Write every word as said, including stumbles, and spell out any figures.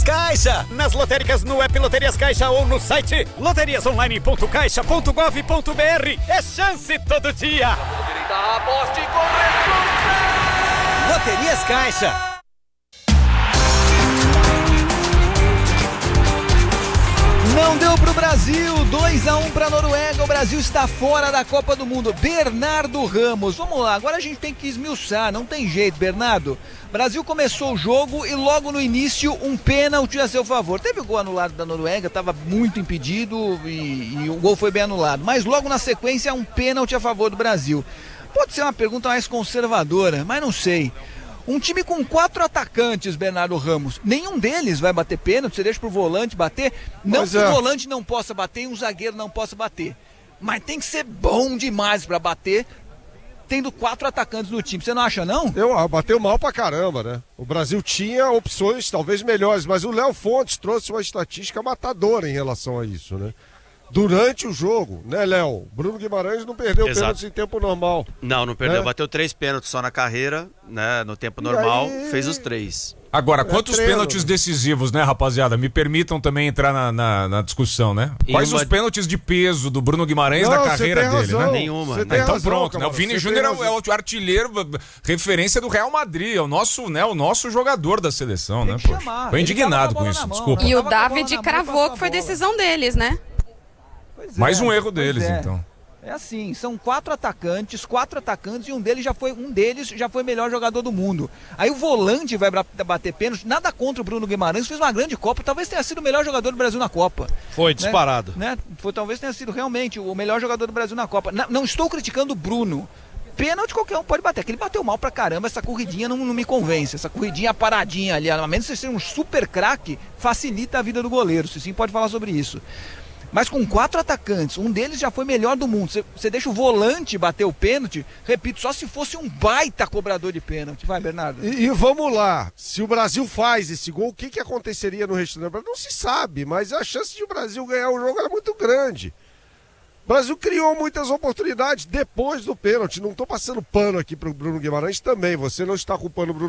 Caixa, nas lotéricas no app Loterias Caixa ou no site loterias online ponto caixa ponto gov ponto br. É chance todo dia. Loterias Caixa. Não deu pro Brasil, dois a um pra Noruega, o Brasil está fora da Copa do Mundo. Bernardo Ramos, vamos lá, agora a gente tem que esmiuçar, não tem jeito, Bernardo. Brasil começou o jogo e logo no início um pênalti a seu favor. Teve o gol anulado da Noruega, estava muito impedido e, e o gol foi bem anulado. Mas logo na sequência um pênalti a favor do Brasil. Pode ser uma pergunta mais conservadora, mas não sei. Um time com quatro atacantes, Bernardo Ramos, nenhum deles vai bater pênalti, você deixa pro volante bater. Não que é. o volante não possa bater e um zagueiro não possa bater. Mas tem que ser bom demais para bater, tendo quatro atacantes no time. Você não acha, não? Eu, bateu mal pra caramba, né? O Brasil tinha opções talvez melhores, mas o Léo Fontes trouxe uma estatística matadora em relação a isso, né? Durante o jogo, né, Léo? Bruno Guimarães não perdeu Exato. pênaltis em tempo normal. Não, não perdeu. É. Bateu três pênaltis só na carreira, né? No tempo normal, aí... fez os três. Agora, quantos é treino, pênaltis decisivos, né, rapaziada? Me permitam também entrar na, na, na discussão, né? E Quais uma... os pênaltis de peso do Bruno Guimarães não, na carreira dele, razão, né? Nenhuma. Você Né? tem Então razão, pronto, né? O Camarão, Vini você Júnior é tem o, é o artilheiro, referência do Real Madrid, é o nosso, né, o nosso jogador da seleção, Tem né? que Poxa. chamar. Tô Ele indignado tava com a com bola isso, na mão, desculpa. né? E o Tava com a bola David na mão, cravou passou que foi a bola. decisão deles, né? Pois Mais é, um erro pois deles, é. então. É assim, são quatro atacantes, quatro atacantes e um deles já foi, um deles já foi melhor jogador do mundo. Aí o volante vai bater pênalti, nada contra o Bruno Guimarães, fez uma grande Copa, talvez tenha sido o melhor jogador do Brasil na Copa. Foi, disparado. Né? Né? Foi, talvez tenha sido realmente o melhor jogador do Brasil na Copa. Não, não estou criticando o Bruno. Pênalti qualquer um pode bater, que ele bateu mal pra caramba, essa corridinha não, não me convence, essa corridinha paradinha ali, a menos que você seja um super craque, facilita a vida do goleiro, se sim pode falar sobre isso. Mas com quatro atacantes, um deles já foi melhor do mundo. Você, você deixa o volante bater o pênalti, repito, só se fosse um baita cobrador de pênalti. Vai, Bernardo. E, e vamos lá, se o Brasil faz esse gol, o que, que aconteceria no restante do Brasil? Não se sabe, mas a chance de o Brasil ganhar o jogo era muito grande. O Brasil criou muitas oportunidades depois do pênalti. Não estou passando pano aqui para o Bruno Guimarães também. Você não está culpando o Bruno